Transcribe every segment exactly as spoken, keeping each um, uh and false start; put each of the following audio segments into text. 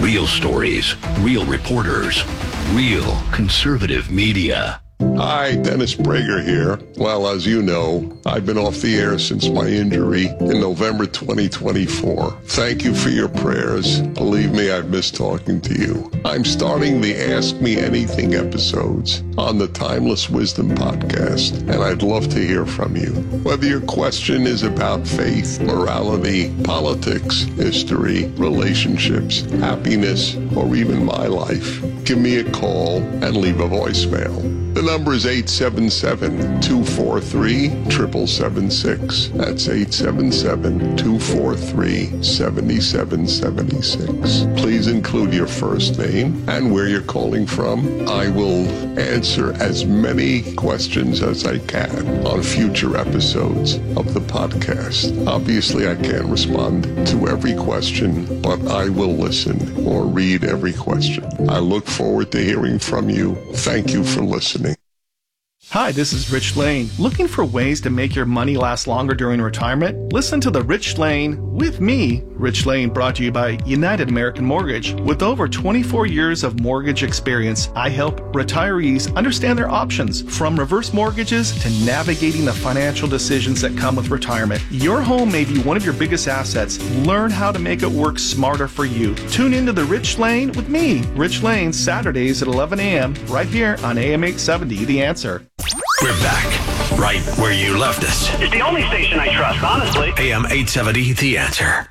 Real stories, real reporters, real conservative media. Hi, Dennis Prager here. Well, as you know, I've been off the air since my injury in November twenty twenty-four. Thank you for your prayers. Believe me, I've missed talking to you. I'm starting the Ask Me Anything episodes on the Timeless Wisdom podcast, and I'd love to hear from you. Whether your question is about faith, morality, politics, history, relationships, happiness, or even my life, give me a call and leave a voicemail. The number is eight seven seven, two four three, seven seven seven six. That's eight seven seven, two four three, seven seven seven six. Please include your first name and where you're calling from. I will answer as many questions as I can on future episodes of the podcast. Obviously, I can't respond to every question, but I will listen or read every question. I look forward to hearing from you. Thank you for listening. Hi, this is Rich Lane. Looking for ways to make your money last longer during retirement? Listen to The Rich Lane with me, Rich Lane, brought to you by United American Mortgage. With over twenty-four years of mortgage experience, I help retirees understand their options, from reverse mortgages to navigating the financial decisions that come with retirement. Your home may be one of your biggest assets. Learn how to make it work smarter for you. Tune into The Rich Lane with me, Rich Lane, Saturdays at eleven a.m. right here on A M eight seventy, The Answer. We're back, right where you left us. It's the only station I trust, honestly. A M eight seventy, The Answer.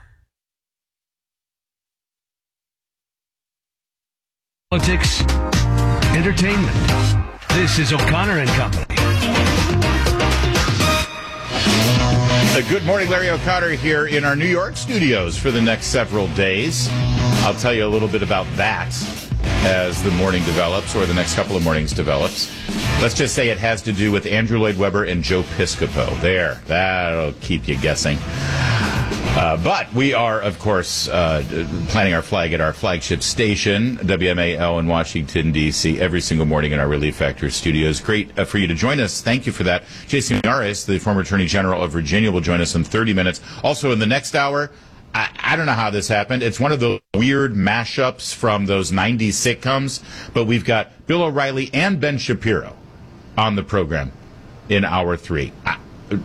Politics, entertainment. This is O'Connor and Company. Uh, good morning, Larry O'Connor here in our New York studios for the next several days. I'll tell you a little bit about that as the morning develops, or the next couple of mornings develops. Let's just say it has to do with Andrew Lloyd Webber and Joe Piscopo. There, that'll keep you guessing. Uh, but we are, of course, uh, planting our flag at our flagship station, W M A L in Washington, D C, every single morning in our Relief Factor studios. Great uh, for you to join us. Thank you for that. Jason Yares, the former Attorney General of Virginia, will join us in thirty minutes. Also, in the next hour, I, I don't know how this happened. It's one of those weird mashups from those nineties sitcoms, but we've got Bill O'Reilly and Ben Shapiro on the program in hour three. I,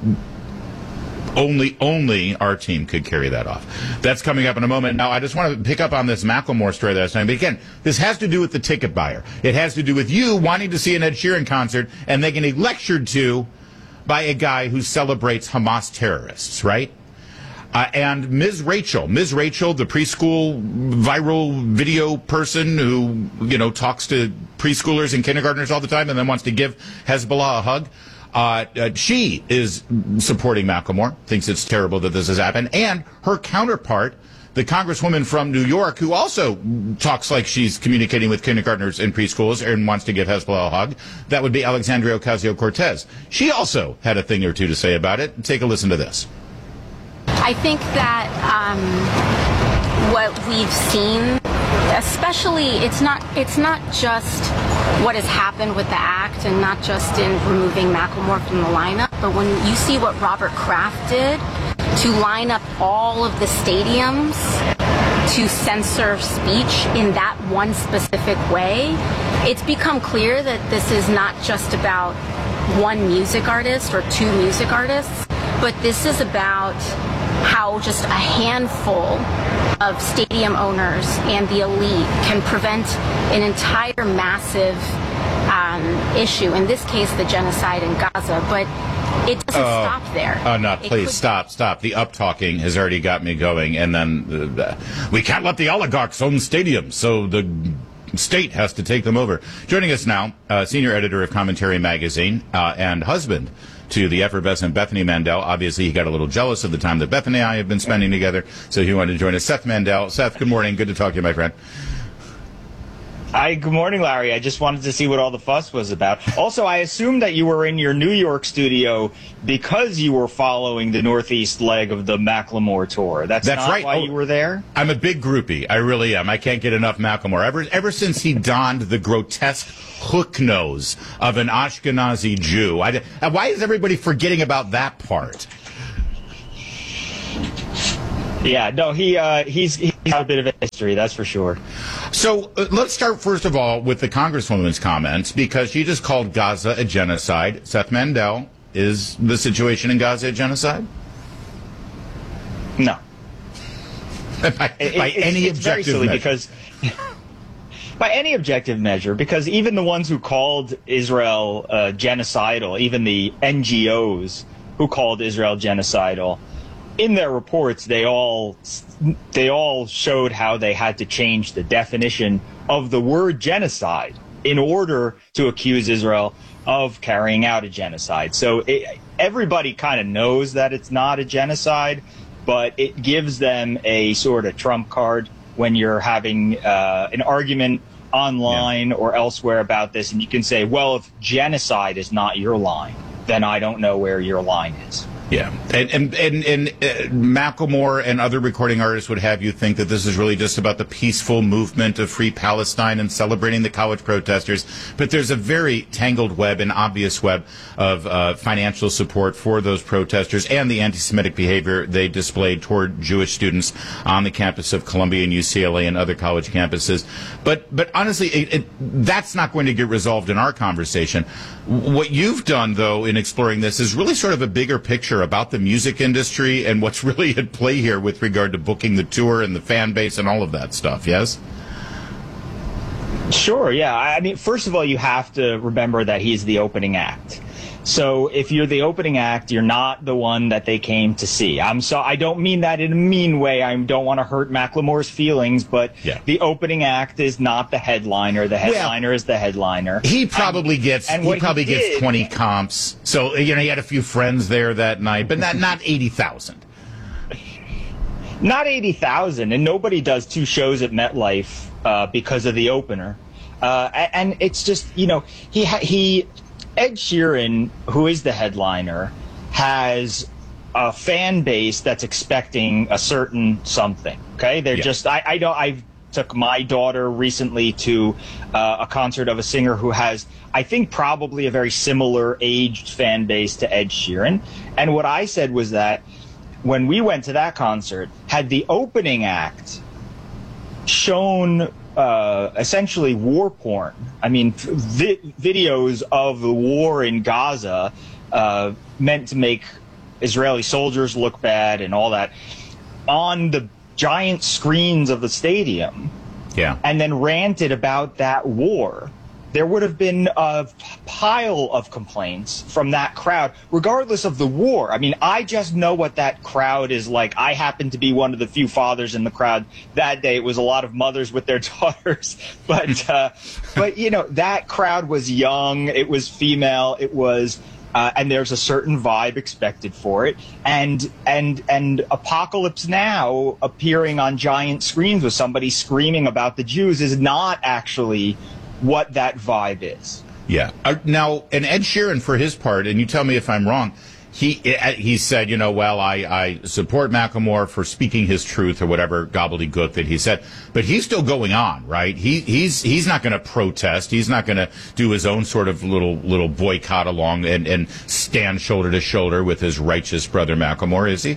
Only, only our team could carry that off. That's coming up in a moment. Now, I just want to pick up on this Macklemore story that I was saying. But again, this has to do with the ticket buyer. It has to do with you wanting to see an Ed Sheeran concert and then getting lectured to by a guy who celebrates Hamas terrorists, right? Uh, and Miz Rachel, Miz Rachel, the preschool viral video person who, you know, talks to preschoolers and kindergartners all the time and then wants to give Hezbollah a hug. Uh, uh, she is supporting Macklemore, thinks it's terrible that this has happened. And her counterpart, the congresswoman from New York, who also talks like she's communicating with kindergartners and preschoolers and wants to give Hezbollah a hug, that would be Alexandria Ocasio-Cortez. She also had a thing or two to say about it. Take a listen to this. I think that um, what we've seen, especially, it's not it's not just what has happened with the act and not just in removing Macklemore from the lineup, but when you see what Robert Kraft did to line up all of the stadiums to censor speech in that one specific way, it's become clear that this is not just about one music artist or two music artists, but this is about how just a handful of stadium owners and the elite can prevent an entire massive um, issue, in this case the genocide in Gaza, but it doesn't uh, stop there. Oh, no, please, could... stop, stop. The up-talking has already got me going, and then uh, we can't let the oligarchs own stadiums, so the state has to take them over. Joining us now, uh, senior editor of Commentary Magazine uh, and husband to the effervescent Bethany Mandel. Obviously, he got a little jealous of the time that Bethany and I have been spending together, so he wanted to join us. Seth Mandel. Seth, good morning. Good to talk to you, my friend. Hi, good morning, Larry. I just wanted to see what all the fuss was about. Also, I assume that you were in your New York studio because you were following the Northeast leg of the Macklemore tour. That's, That's not right. why oh, you were there? I'm a big groupie. I really am. I can't get enough Macklemore. Ever, ever since he donned the grotesque hook nose of an Ashkenazi Jew. I, why is everybody forgetting about that part? Yeah, no, he uh, he's he's got a bit of a history, that's for sure. So uh, let's start first of all with the Congresswoman's comments, because she just called Gaza a genocide. Seth Mandel, is the situation in Gaza a genocide? No. by it, by it's, any it's very objective silly measure. because by any objective measure, because even the ones who called Israel uh, genocidal, even the N G Os who called Israel genocidal, in their reports, they all they all showed how they had to change the definition of the word genocide in order to accuse Israel of carrying out a genocide. So it, everybody kind of knows that it's not a genocide, but it gives them a sort of trump card when you're having uh, an argument online yeah. or elsewhere about this, and you can say, well, if genocide is not your line, then I don't know where your line is. Yeah, and and and, and uh, Macklemore and other recording artists would have you think that this is really just about the peaceful movement of Free Palestine and celebrating the college protesters. But there's a very tangled web and obvious web of uh, financial support for those protesters and the anti-Semitic behavior they displayed toward Jewish students on the campus of Columbia and U C L A and other college campuses. But but honestly, it, it, that's not going to get resolved in our conversation. What you've done, though, in exploring this is really sort of a bigger picture about the music industry and what's really at play here with regard to booking the tour and the fan base and all of that stuff, yes? Sure, yeah. I mean, first of all, you have to remember that he's the opening act. So if you're the opening act, you're not the one that they came to see. I'm so I don't mean that in a mean way. I don't want to hurt Macklemore's feelings, but yeah. the opening act is not the headliner. The headliner well, is the headliner. He probably and, gets and he probably he gets did, twenty comps. So you know he had a few friends there that night, but not not eighty thousand. Not eighty thousand, and nobody does two shows at MetLife uh, because of the opener. Uh, and it's just, you know, he ha- he. Ed Sheeran, who is the headliner, has a fan base that's expecting a certain something. Okay, they're yeah. just I, I don't I took my daughter recently to uh, a concert of a singer who has, I think, probably a very similar aged fan base to Ed Sheeran. And what I said was that when we went to that concert, had the opening act shown Uh, essentially war porn. I mean, vi- videos of the war in Gaza uh, meant to make Israeli soldiers look bad and all that on the giant screens of the stadium. Yeah. And then ranted about that war. There would have been a pile of complaints from that crowd, regardless of the war. I mean, I just know what that crowd is like. I happen to be one of the few fathers in the crowd that day. It was a lot of mothers with their daughters. But, uh, but you know, that crowd was young. It was female. It was, uh, and there's a certain vibe expected for it. And, and, and Apocalypse Now appearing on giant screens with somebody screaming about the Jews is not actually what that vibe is. Yeah. Uh, now, and Ed Sheeran, for his part, and you tell me if I'm wrong, he he said, you know, well, I, I support Macklemore for speaking his truth or whatever gobbledygook that he said, but he's still going on, right? He he's he's not going to protest. He's not going to do his own sort of little little boycott along and, and stand shoulder to shoulder with his righteous brother Macklemore, is he?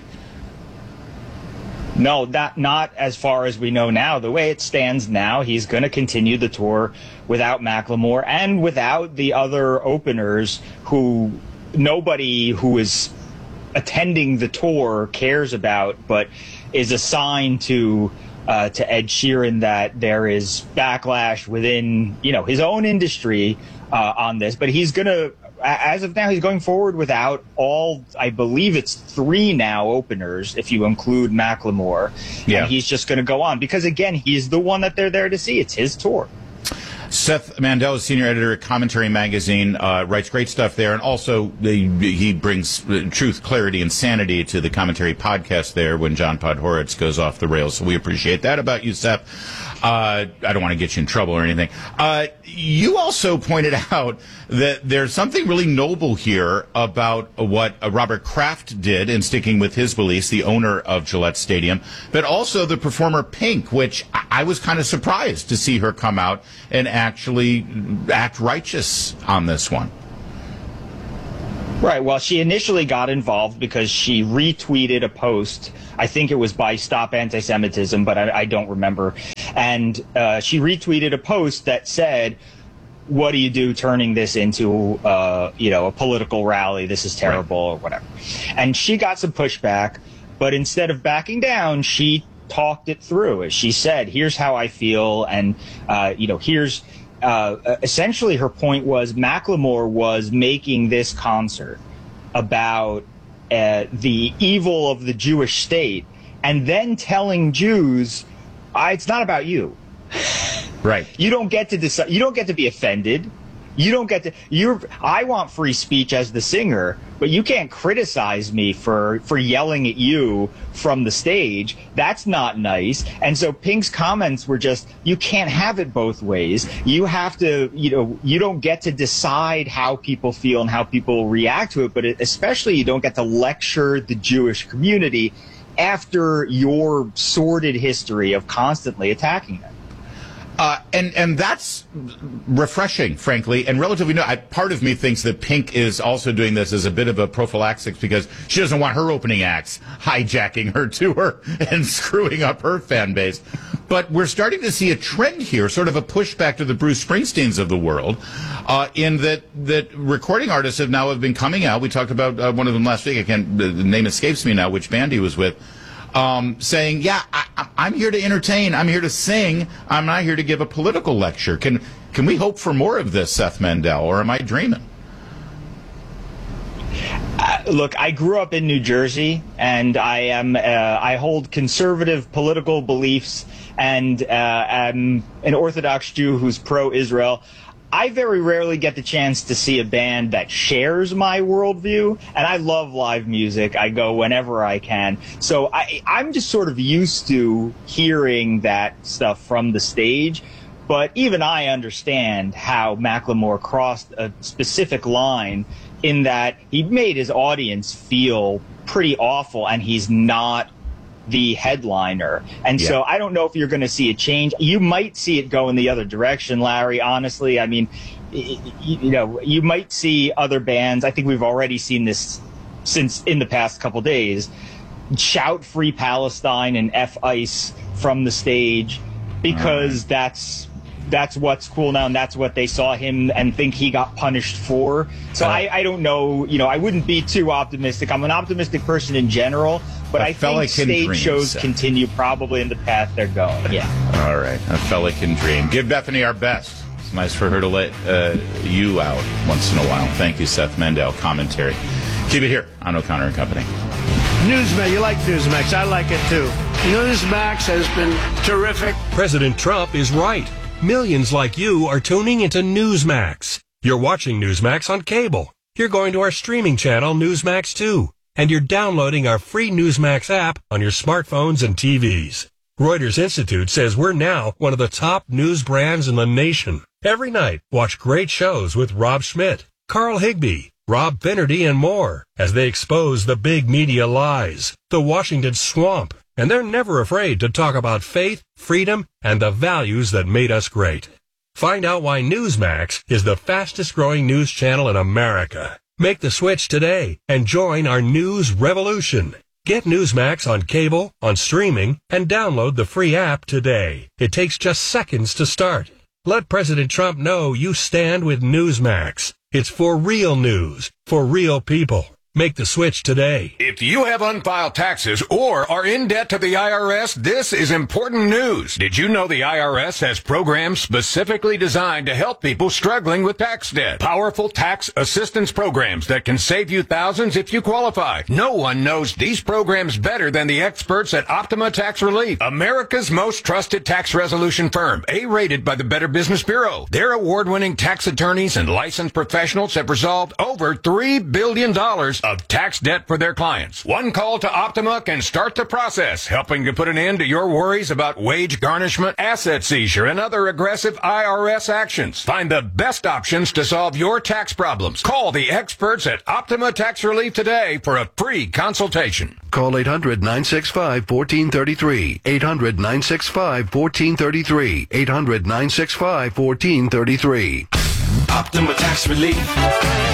No, that not as far as we know now. The way it stands now, he's going to continue the tour without Macklemore and without the other openers who nobody who is attending the tour cares about, but is assigned to uh, to Ed Sheeran that there is backlash within, you know, his own industry uh, on this. But he's going to, as of now, he's going forward without all, I believe it's three now openers, if you include Macklemore. Yeah. And he's just going to go on because, again, he's the one that they're there to see. It's his tour. Seth Mandel is senior editor at Commentary Magazine, uh, writes great stuff there, and also they, he brings truth, clarity, and sanity to the Commentary podcast there when John Podhoretz goes off the rails. So we appreciate that about you, Seth. Uh, I don't want to get you in trouble or anything. Uh, you also pointed out that there's something really noble here about what uh, Robert Kraft did in sticking with his beliefs, the owner of Gillette Stadium, but also the performer Pink, which I, I was kind of surprised to see her come out and actually act righteous on this one. Right. Well, she initially got involved because she retweeted a post. I think it was by Stop Anti-Semitism, but I, I don't remember. And uh, she retweeted a post that said, what do you do turning this into, uh, you know, a political rally? This is terrible, right, or whatever. And she got some pushback, but instead of backing down, she talked it through. She said, here's how I feel, and, uh, you know, here's... Uh, essentially, her point was Macklemore was making this concert about uh, the evil of the Jewish state, and then telling Jews, I, "It's not about you. Right? You don't get to decide. You don't get to be offended. You don't get to. You're. I want free speech as the singer, but you can't criticize me for for yelling at you from the stage. That's not nice." And so Pink's comments were just, you can't have it both ways. You have to, you know, you don't get to decide how people feel and how people react to it, but it, especially you don't get to lecture the Jewish community after your sordid history of constantly attacking them. Uh, and and that's refreshing, frankly, and relatively new. I, part of me thinks that Pink is also doing this as a bit of a prophylaxis because she doesn't want her opening acts hijacking her tour and screwing up her fan base. But we're starting to see a trend here, sort of a pushback to the Bruce Springsteens of the world, uh, in that that recording artists have now have been coming out. We talked about uh, one of them last week. I can't, the name escapes me now, which band he was with. Um, saying, yeah, I, I'm here to entertain. I'm here to sing. I'm not here to give a political lecture. Can can we hope for more of this, Seth Mandel, or am I dreaming? Uh, look, I grew up in New Jersey, and I am uh, I hold conservative political beliefs, and uh, I'm an Orthodox Jew who's pro-Israel. I very rarely get the chance to see a band that shares my worldview, and I love live music. I go whenever I can. So I, I'm just sort of used to hearing that stuff from the stage. But even I understand how Macklemore crossed a specific line in that he made his audience feel pretty awful, and he's not the headliner. And yeah. so I don't know if you're going to see a change. You might see it go in the other direction, Larry, honestly. I mean, you know, you might see other bands. I think we've already seen this since in the past couple days. Shout Free Palestine and F ICE from the stage because right. that's that's what's cool now, and that's what they saw him and think he got punished for. So uh, I, I don't know. You know, I wouldn't be too optimistic. I'm an optimistic person in general, but I think stage dream, shows Seth. continue probably in the path they're going. Yeah. All right. A fella can dream. Give Bethany our best. It's nice for her to let uh, you out once in a while. Thank you, Seth Mandel. Commentary. Keep it here on O'Connor and Company. Newsmax. You like Newsmax. I like it, too. Newsmax has been terrific. President Trump is right. Millions like you are tuning into Newsmax. You're watching Newsmax on cable. You're going to our streaming channel, Newsmax two. And you're downloading our free Newsmax app on your smartphones and T Vs. Reuters Institute says we're now one of the top news brands in the nation. Every night, watch great shows with Rob Schmidt, Carl Higbie, Rob Finnerty, and more as they expose the big media lies, the Washington swamp. And they're never afraid to talk about faith, freedom, and the values that made us great. Find out why Newsmax is the fastest growing news channel in America. Make the switch today and join our news revolution. Get Newsmax on cable, on streaming, and download the free app today. It takes just seconds to start. Let President Trump know you stand with Newsmax. It's for real news, for real people. Make the switch today. If you have unfiled taxes or are in debt to the I R S, this is important news. Did you know the I R S has programs specifically designed to help people struggling with tax debt? Powerful tax assistance programs that can save you thousands if you qualify. No one knows these programs better than the experts at Optima Tax Relief, America's most trusted tax resolution firm, A-rated by the Better Business Bureau. Their award-winning tax attorneys and licensed professionals have resolved over three billion dollars of tax debt for their clients. One call to Optima can start the process, helping to put an end to your worries about wage garnishment, asset seizure, and other aggressive I R S actions. Find the best options to solve your tax problems. Call the experts at Optima Tax Relief today for a free consultation. Call eight hundred, nine six five, one four three three. eight hundred, nine six five, one four three three. eight hundred, nine six five, one four three three. Optima Tax Relief.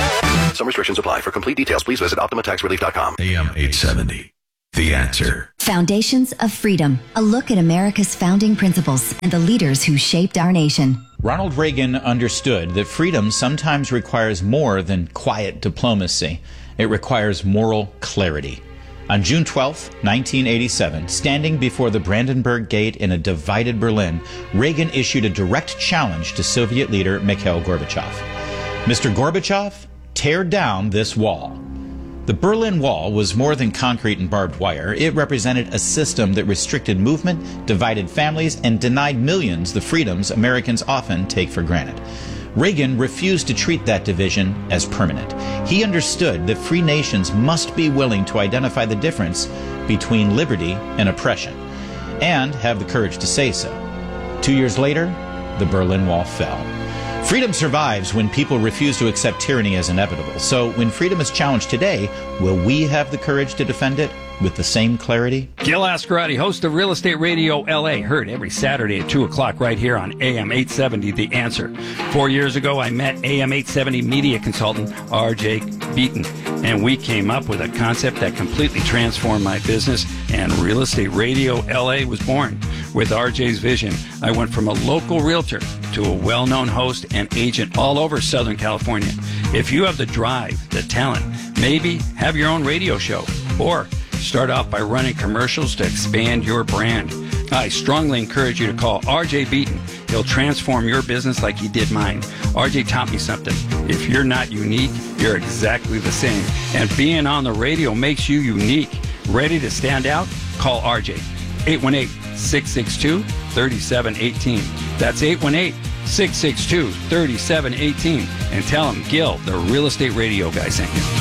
Some restrictions apply. For complete details, please visit Optima Tax Relief dot com. A M eight seventy. The Answer. Foundations of Freedom. A look at America's founding principles and the leaders who shaped our nation. Ronald Reagan understood that freedom sometimes requires more than quiet diplomacy. It requires moral clarity. On June twelfth, nineteen eighty-seven, standing before the Brandenburg Gate in a divided Berlin, Reagan issued a direct challenge to Soviet leader Mikhail Gorbachev. Mister Gorbachev, tear down this wall. The Berlin Wall was more than concrete and barbed wire. It represented a system that restricted movement, divided families, and denied millions the freedoms Americans often take for granted. Reagan refused to treat that division as permanent. He understood that free nations must be willing to identify the difference between liberty and oppression, and have the courage to say so. Two years later, the Berlin Wall fell. Freedom survives when people refuse to accept tyranny as inevitable. So when freedom is challenged today, will we have the courage to defend it with the same clarity? Gil Ascarati, host of Real Estate Radio L A, heard every Saturday at two o'clock right here on A M eight seventy, The Answer. Four years ago, I met A M eight seventy media consultant R J Beaton, and we came up with a concept that completely transformed my business, and Real Estate Radio L A was born. With R J's vision, I went from a local realtor to a well-known host and agent all over Southern California. If you have the drive, the talent, maybe have your own radio show, or start off by running commercials to expand your brand, I strongly encourage you to call R J Beaton. He'll transform your business like he did mine. R J taught me something. If you're not unique, you're exactly the same. And being on the radio makes you unique. Ready to stand out? Call R J. eight one eight, six six two, three seven one eight. That's eight one eight, six six two, three seven one eight. And tell him Gil, the Real Estate Radio guy, sent you.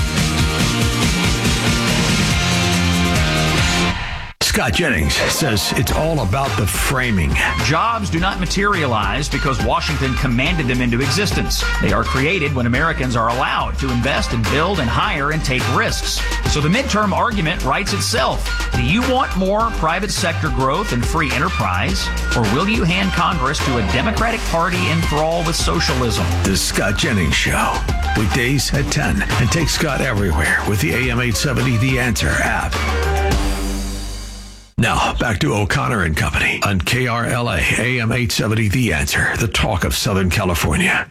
Scott Jennings says it's all about the framing. Jobs do not materialize because Washington commanded them into existence. They are created when Americans are allowed to invest and build and hire and take risks. So the midterm argument writes itself. Do you want more private sector growth and free enterprise, or will you hand Congress to a Democratic Party enthralled with socialism? The Scott Jennings Show. Weekdays at ten. And take Scott everywhere with the A M eight seventy The Answer app. Now, back to O'Connor and Company on K R L A, A M eight seventy The Answer, the talk of Southern California.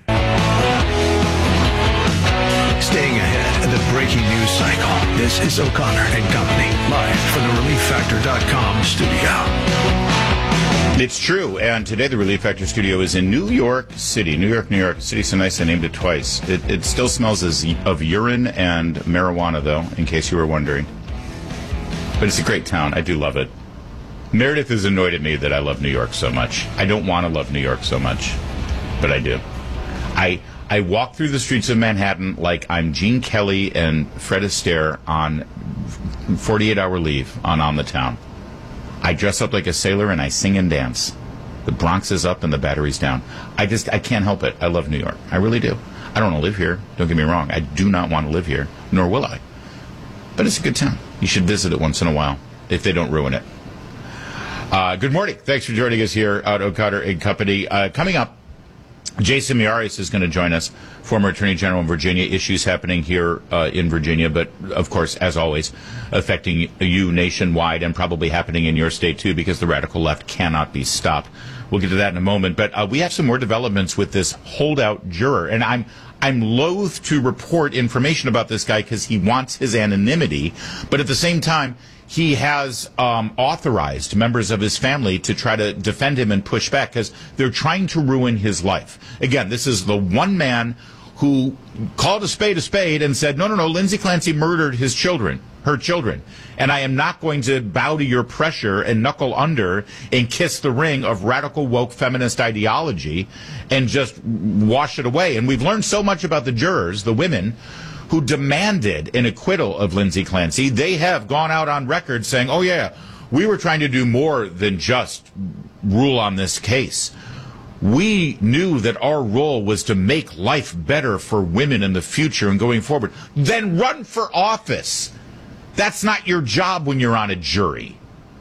Staying ahead of the breaking news cycle, this is O'Connor and Company, live from the relief factor dot com studio. It's true, and today the Relief Factor studio is in New York City. New York, New York City, so nice I named it twice. It, it still smells as, of urine and marijuana, though, in case you were wondering. But it's a great town. I do love it. Meredith is annoyed at me that I love New York so much. I don't want to love New York so much, but I do. I I walk through the streets of Manhattan like I'm Gene Kelly and Fred Astaire on forty-eight hour leave on On the Town. I dress up like a sailor and I sing and dance. The Bronx is up and the Battery's down. I just, I can't help it. I love New York. I really do. I don't want to live here. Don't get me wrong. I do not want to live here, nor will I. But it's a good town. You should visit it once in a while, if they don't ruin it. Uh, good morning. Thanks for joining us here at O'Connor and Company. Uh, coming up, Jason Miyares is going to join us, former Attorney General in Virginia. Issues happening here uh, in Virginia, but of course, as always, affecting you nationwide and probably happening in your state too, because the radical left cannot be stopped. We'll get to that in a moment. But uh, we have some more developments with this holdout juror, and I'm I'm loath to report information about this guy because he wants his anonymity, but at the same time, he has um, authorized members of his family to try to defend him and push back because they're trying to ruin his life. Again, this is the one man who called a spade a spade and said, no, no, no, Lindsay Clancy murdered his children, her children, and I am not going to bow to your pressure and knuckle under and kiss the ring of radical woke feminist ideology and just wash it away. And we've learned so much about the jurors, the women, who demanded an acquittal of Lindsay Clancy. They have gone out on record saying, oh, yeah, we were trying to do more than just rule on this case. We knew that our role was to make life better for women in the future and going forward. Then run for office. That's not your job when you're on a jury.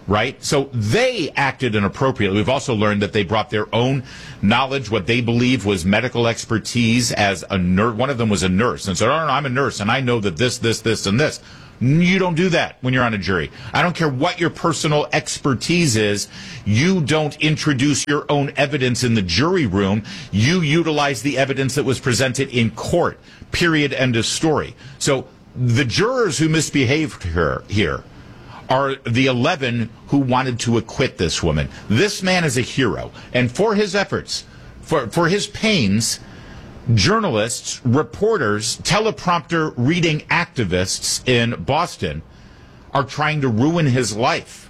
right? So they acted inappropriately. We've also learned that they brought their own knowledge, what they believe was medical expertise as a nurse. One of them was a nurse and said, oh, no, I'm a nurse and I know that this, this, this, and this. You don't do that when you're on a jury. I don't care what your personal expertise is. You don't introduce your own evidence in the jury room. You utilize the evidence that was presented in court. Period. End of story. So the jurors who misbehaved here, here are the eleven who wanted to acquit this woman. This man is a hero. And for his efforts, for, for his pains, journalists, reporters, teleprompter reading activists in Boston are trying to ruin his life.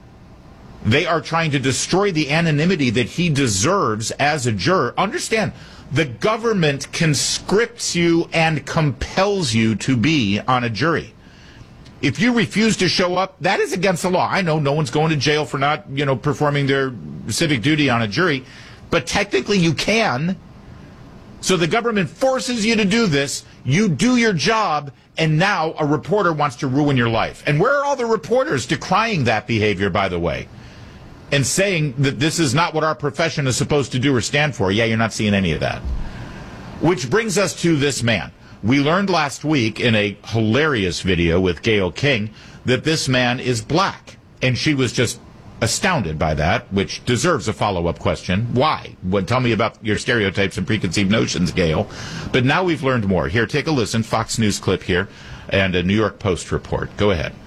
They are trying to destroy the anonymity that he deserves as a juror. Understand, the government conscripts you and compels you to be on a jury. If you refuse to show up, that is against the law. I know no one's going to jail for not, you know, performing their civic duty on a jury, but technically you can. So the government forces you to do this, you do your job, and now a reporter wants to ruin your life. And where are all the reporters decrying that behavior, by the way, and saying that this is not what our profession is supposed to do or stand for? Yeah, you're not seeing any of that. Which brings us to this man. We learned last week in a hilarious video with Gayle King that this man is black, and she was just astounded by that, which deserves a follow-up question. Why? Well, tell me about your stereotypes and preconceived notions, Gayle. But now we've learned more. Here, take a listen. Fox News clip here and a New York Post report. Go ahead.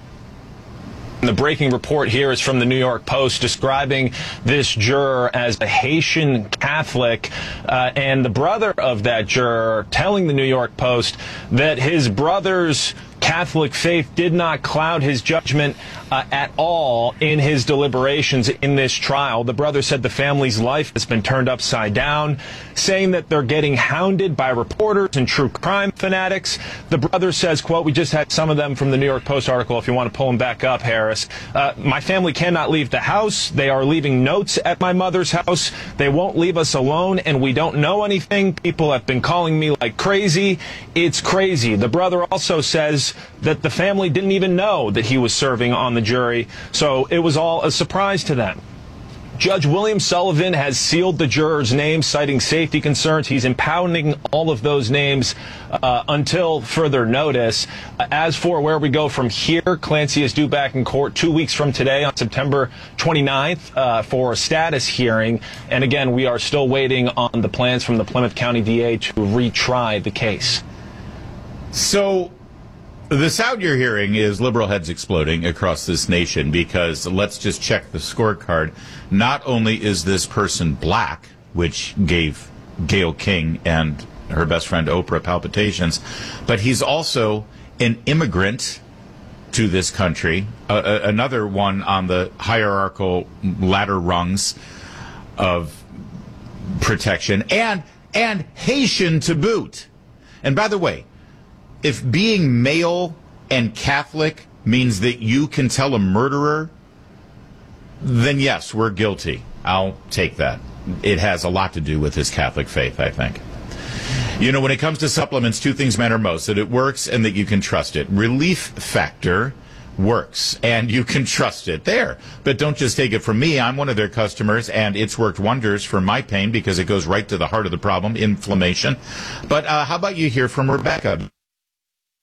The breaking report here is from the New York Post describing this juror as a Haitian Catholic, uh, and the brother of that juror telling the New York Post that his brother's Catholic faith did not cloud his judgment uh, at all in his deliberations in this trial. The brother said the family's life has been turned upside down, saying that they're getting hounded by reporters and true crime fanatics. The brother says, quote, we just had some of them from the New York Post article, if you want to pull them back up, Harris. Uh, my family cannot leave the house. They are leaving notes at my mother's house. They won't leave us alone, and we don't know anything. People have been calling me like crazy. It's crazy. The brother also says that the family didn't even know that he was serving on the jury, so it was all a surprise to them. Judge William Sullivan has sealed the jurors' names, citing safety concerns. He's impounding all of those names uh, until further notice. Uh, as for where we go from here, Clancy is due back in court two weeks from today on September twenty-ninth uh, for a status hearing. And again, we are still waiting on the plans from the Plymouth County D A to retry the case. So the sound you're hearing is liberal heads exploding across this nation because, let's just check the scorecard. Not only is this person black, which gave Gayle King and her best friend Oprah palpitations, but he's also an immigrant to this country, uh, another one on the hierarchical ladder rungs of protection, and and Haitian to boot. And by the way, if being male and Catholic means that you can tell a murderer, then yes, we're guilty. I'll take that. It has a lot to do with his Catholic faith, I think. You know, when it comes to supplements, two things matter most: that it works and that you can trust it. Relief Factor works, and you can trust it there. But don't just take it from me. I'm one of their customers, and it's worked wonders for my pain because it goes right to the heart of the problem, inflammation. But uh, how about you hear from Rebecca?